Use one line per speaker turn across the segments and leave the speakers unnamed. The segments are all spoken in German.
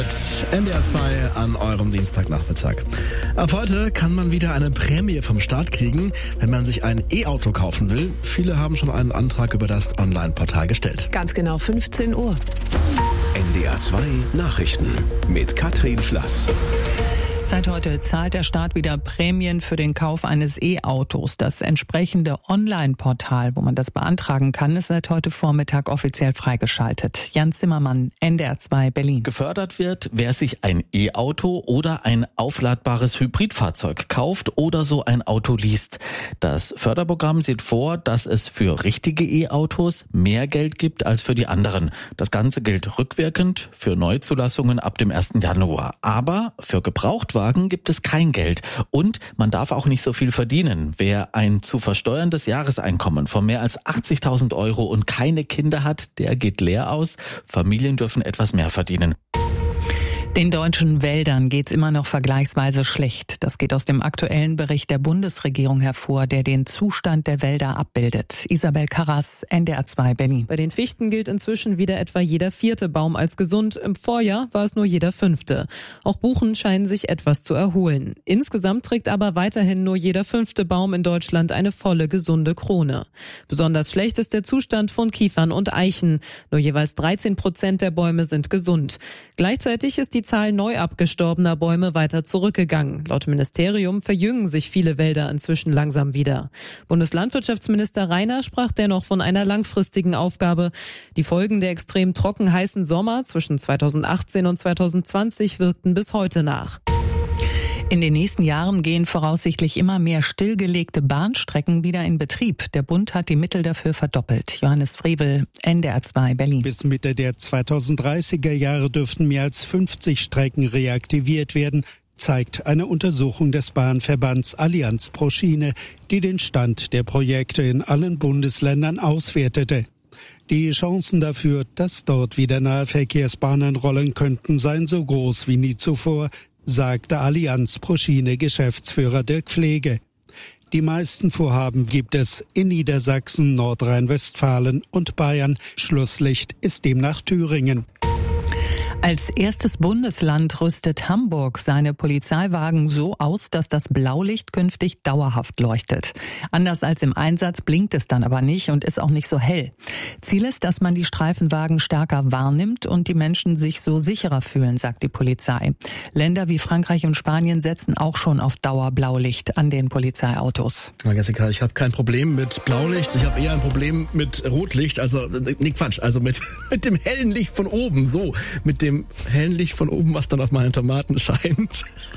mit NDR 2 an eurem Dienstagnachmittag. Ab heute kann man wieder eine Prämie vom Staat kriegen, wenn man sich ein E-Auto kaufen will. Viele haben schon einen Antrag über das Online-Portal gestellt.
Ganz genau 15 Uhr.
NDR 2 Nachrichten mit Katrin Schlass.
Seit heute zahlt der Staat wieder Prämien für den Kauf eines E-Autos. Das entsprechende Online-Portal, wo man das beantragen kann, ist seit heute Vormittag offiziell freigeschaltet. Jan Zimmermann, NDR 2 Berlin.
Gefördert wird, wer sich ein E-Auto oder ein aufladbares Hybridfahrzeug kauft oder so ein Auto least. Das Förderprogramm sieht vor, dass es für richtige E-Autos mehr Geld gibt als für die anderen. Das Ganze gilt rückwirkend für Neuzulassungen ab dem 1. Januar. Aber für Gebrauchtwagen gibt es kein Geld und man darf auch nicht so viel verdienen. Wer ein zu versteuerndes Jahreseinkommen von mehr als 80.000 € und keine Kinder hat, der geht leer aus. Familien dürfen etwas mehr verdienen.
Den deutschen Wäldern geht's immer noch vergleichsweise schlecht. Das geht aus dem aktuellen Bericht der Bundesregierung hervor, der den Zustand der Wälder abbildet. Isabel Karras, NDR 2 Berlin.
Bei den Fichten gilt inzwischen wieder etwa jeder 4. Baum als gesund. Im Vorjahr war es nur jeder 5. Auch Buchen scheinen sich etwas zu erholen. Insgesamt trägt aber weiterhin nur jeder 5. Baum in Deutschland eine volle, gesunde Krone. Besonders schlecht ist der Zustand von Kiefern und Eichen. Nur jeweils 13% der Bäume sind gesund. Gleichzeitig ist die Zahl neu abgestorbener Bäume weiter zurückgegangen. Laut Ministerium verjüngen sich viele Wälder inzwischen langsam wieder. Bundeslandwirtschaftsminister Reiner sprach dennoch von einer langfristigen Aufgabe. Die Folgen der extrem trocken heißen Sommer zwischen 2018 und 2020 wirkten bis heute nach.
In den nächsten Jahren gehen voraussichtlich immer mehr stillgelegte Bahnstrecken wieder in Betrieb. Der Bund hat die Mittel dafür verdoppelt. Johannes Frevel, NDR 2 Berlin.
Bis Mitte der 2030er Jahre dürften mehr als 50 Strecken reaktiviert werden, zeigt eine Untersuchung des Bahnverbands Allianz pro Schiene, die den Stand der Projekte in allen Bundesländern auswertete. Die Chancen dafür, dass dort wieder Nahverkehrsbahnen rollen könnten, seien so groß wie nie zuvor, sagte Allianz pro Schiene Geschäftsführer Dirk Pflege. Die meisten Vorhaben gibt es in Niedersachsen, Nordrhein-Westfalen und Bayern. Schlusslicht ist demnach Thüringen.
Als erstes Bundesland rüstet Hamburg seine Polizeiwagen so aus, dass das Blaulicht künftig dauerhaft leuchtet. Anders als im Einsatz blinkt es dann aber nicht und ist auch nicht so hell. Ziel ist, dass man die Streifenwagen stärker wahrnimmt und die Menschen sich so sicherer fühlen, sagt die Polizei. Länder wie Frankreich und Spanien setzen auch schon auf Dauerblaulicht an den Polizeiautos.
Ja, Jessica, ich habe kein Problem mit Blaulicht, ich habe eher ein Problem mit Rotlicht, also mit dem hellen Licht von oben, so, mit dem hellen Licht von oben, was dann auf meinen Tomaten scheint.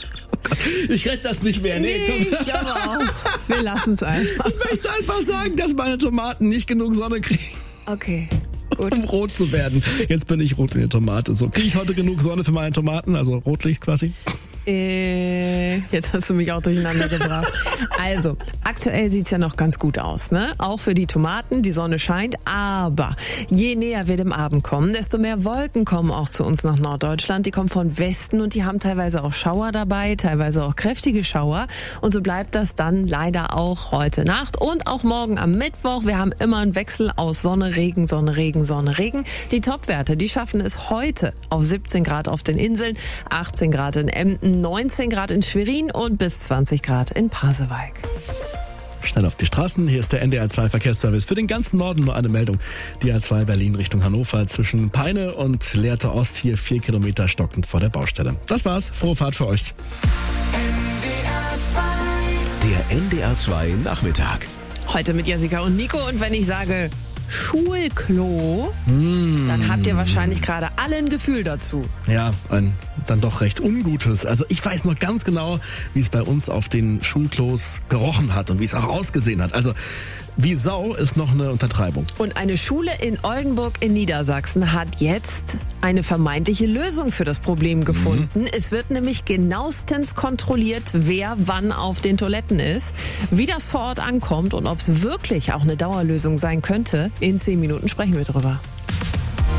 Ich rette das nicht mehr. Nee, komm.
Ich aber auch. Wir lassen es einfach.
Ich möchte einfach sagen, dass meine Tomaten nicht genug Sonne kriegen.
Okay, gut.
Um rot zu werden. Jetzt bin ich rot wie eine Tomate. So, kriege ich heute genug Sonne für meine Tomaten? Also Rotlicht quasi?
Jetzt hast du mich auch durcheinander gebracht. Also, aktuell sieht's ja noch ganz gut aus, ne? Auch für die Tomaten, die Sonne scheint, aber je näher wir dem Abend kommen, desto mehr Wolken kommen auch zu uns nach Norddeutschland. Die kommen von Westen und die haben teilweise auch Schauer dabei, teilweise auch kräftige Schauer. Und so bleibt das dann leider auch heute Nacht und auch morgen am Mittwoch. Wir haben immer einen Wechsel aus Sonne, Regen, Sonne, Regen, Sonne, Regen. Die Topwerte, die schaffen es heute auf 17 Grad auf den Inseln, 18 Grad in Emden, 19 Grad in Schwerin und bis 20 Grad in Pasewalk.
Schnell auf die Straßen. Hier ist der NDR 2 Verkehrsservice. Für den ganzen Norden nur eine Meldung. Die A2 Berlin Richtung Hannover zwischen Peine und Lehrte Ost. Hier 4 Kilometer stockend vor der Baustelle. Das war's. Frohe Fahrt für euch.
Der NDR 2 Nachmittag.
Heute mit Jessica und Nico. Und wenn ich sage Schulklo, dann habt ihr wahrscheinlich gerade alle ein Gefühl dazu.
Ja, ein dann doch recht ungutes. Also ich weiß noch ganz genau, wie es bei uns auf den Schulklos gerochen hat und wie es auch ausgesehen hat. Also wie Sau ist noch eine Untertreibung.
Und eine Schule in Oldenburg in Niedersachsen hat jetzt eine vermeintliche Lösung für das Problem gefunden. Es wird nämlich genauestens kontrolliert, wer wann auf den Toiletten ist, wie das vor Ort ankommt und ob es wirklich auch eine Dauerlösung sein könnte. In 10 Minuten sprechen wir drüber.